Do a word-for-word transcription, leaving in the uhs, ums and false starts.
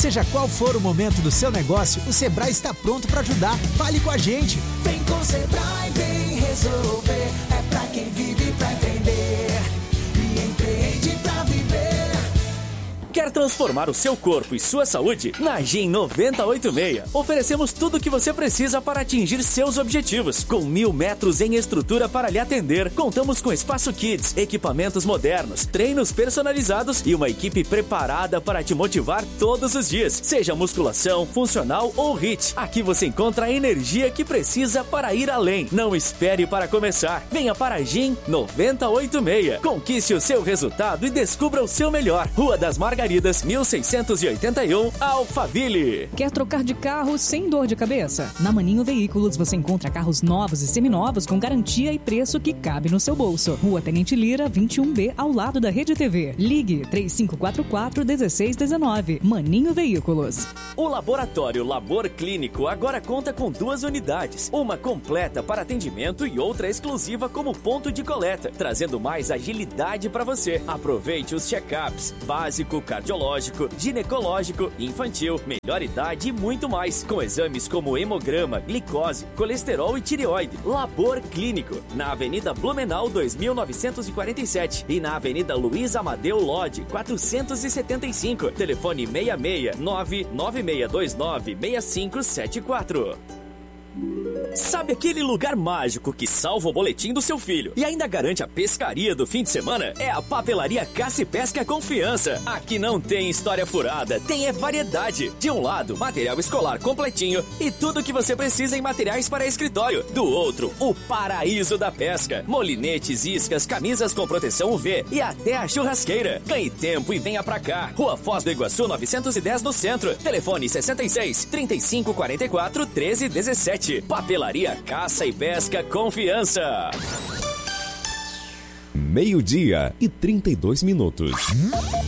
Seja qual for o momento do seu negócio, o Sebrae está pronto para ajudar. Fale com a gente. Vem com o Sebrae, vem resolver. É pra quem vive pra entender e empreende pra viver. Quer transformar o seu corpo e sua saúde? Na Gin noventa e oito e meia, oferecemos tudo o que você precisa para atingir seus objetivos. Com mil metros em estrutura para lhe atender, contamos com espaço kids, equipamentos modernos, treinos personalizados e uma equipe preparada para te motivar todos os dias. Seja musculação, funcional ou HIIT, aqui você encontra a energia que precisa para ir além. Não espere para começar. Venha para a Gin noventa e oito e meia. Conquiste o seu resultado e descubra o seu melhor. Rua das Margaridas, mil seiscentos e oitenta e um, Alphaville. Quer trocar de carro sem dor de cabeça? Na Maninho Veículos você encontra carros novos e seminovos com garantia e preço que cabe no seu bolso. Rua Tenente Lira, vinte e um B, ao lado da Rede T V. Ligue três cinco quatro quatro, um seis um nove. Maninho Veículos. O Laboratório Labor Clínico agora conta com duas unidades. Uma completa para atendimento e outra exclusiva como ponto de coleta, trazendo mais agilidade para você. Aproveite os check-ups básico, cardiológico, ginecológico, infantil, melhor idade e muito mais, com exames como hemograma, glicose, colesterol e tireoide. Labor Clínico, na Avenida Blumenau dois mil novecentos e quarenta e sete e na Avenida Luiz Amadeu Lodge quatrocentos e setenta e cinco. Telefone seis seis nove nove seis dois nove seis cinco sete quatro. Sabe aquele lugar mágico que salva o boletim do seu filho e ainda garante a pescaria do fim de semana? É a Papelaria Caça e Pesca Confiança. Aqui não tem história furada, tem é variedade. De um lado, material escolar completinho e tudo que você precisa em materiais para escritório. Do outro, o paraíso da pesca. Molinetes, iscas, camisas com proteção U V e até a churrasqueira. Ganhe tempo e venha pra cá. Rua Foz do Iguaçu novecentos e dez no centro. Telefone sessenta e seis, trinta e cinco quarenta e quatro, treze dezessete. Papelaria Caça e Pesca Confiança. Meio-dia e trinta e dois minutos.